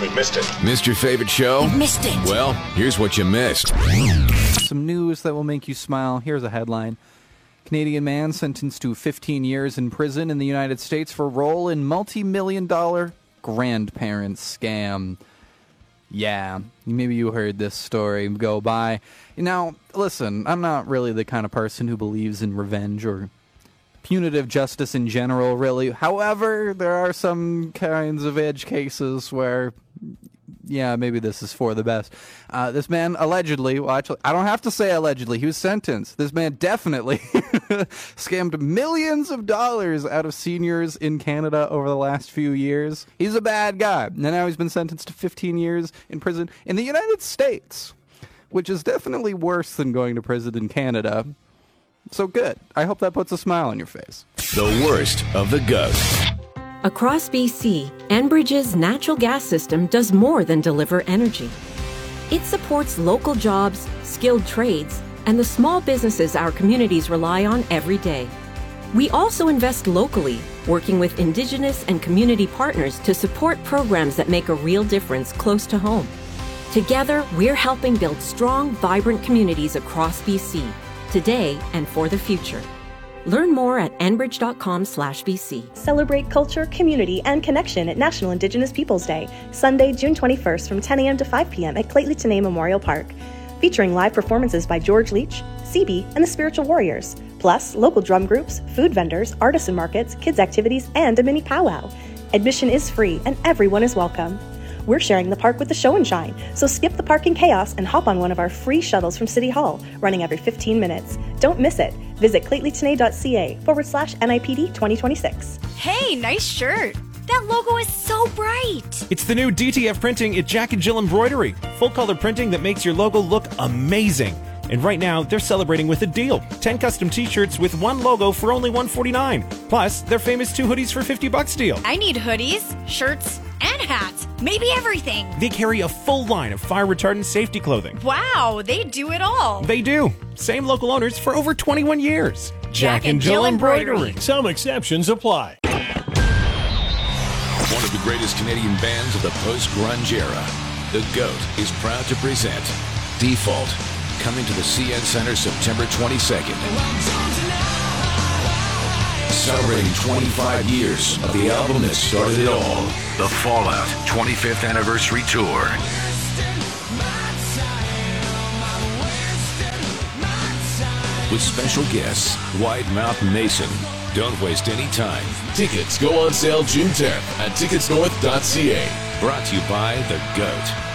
We missed it. Missed your favorite show? You missed it. Well, here's what you missed. Some news that will make you smile. Here's a headline. Canadian man sentenced to 15 years in prison in the United States for role in multi-million-dollar grandparents scam. Yeah, maybe you heard this story go by. Now, listen, I'm not really the kind of person who believes in revenge or punitive justice in general, really. However, there are some kinds of edge cases where, yeah, maybe this is for the best. This man allegedly, well, actually, I don't have to say allegedly, he was sentenced. This man definitely scammed millions of dollars out of seniors in Canada over the last few years. He's a bad guy. And now he's been sentenced to 15 years in prison in the United States, which is definitely worse than going to prison in Canada. So good. I hope that puts a smile on your face. The worst of the GOAT. Across BC, Enbridge's natural gas system does more than deliver energy. It supports local jobs, skilled trades, and the small businesses our communities rely on every day. We also invest locally, working with Indigenous and community partners to support programs that make a real difference close to home. Together, we're helping build strong, vibrant communities across BC, today and for the future. Learn more at enbridge.com/BC. Celebrate culture, community, and connection at National Indigenous Peoples Day, Sunday, June 21st from 10 a.m. to 5 p.m. at Claytley Tenay Memorial Park. Featuring live performances by George Leach, CB, and the Spiritual Warriors, plus local drum groups, food vendors, artisan markets, kids' activities, and a mini powwow. Admission is free and everyone is welcome. We're sharing the park with the show and shine, so skip the parking chaos and hop on one of our free shuttles from City Hall, running every 15 minutes. Don't miss it. Visit claytleytenay.ca/NIPD 2026. Hey, nice shirt. That logo is so bright. It's the new DTF printing at Jack and Jill Embroidery. Full color printing that makes your logo look amazing. And right now, they're celebrating with a deal. 10 custom t-shirts with one logo for only $149. Plus, their famous 2 hoodies for $50 deal. I need hoodies, shirts, and hats. Maybe everything. They carry a full line of fire-retardant safety clothing. Wow, they do it all. They do. Same local owners for over 21 years. Jack and Jill Embroidery. Some exceptions apply. One of the greatest Canadian bands of the post-grunge era, the GOAT, is proud to present Default, coming to the CN Center September 22nd. Celebrating 25 years of the album that started it all. The Fallout 25th Anniversary Tour. With special guests, Wide Mouth Mason. Don't waste any time. Tickets go on sale June 10th at ticketsnorth.ca. Brought to you by The GOAT.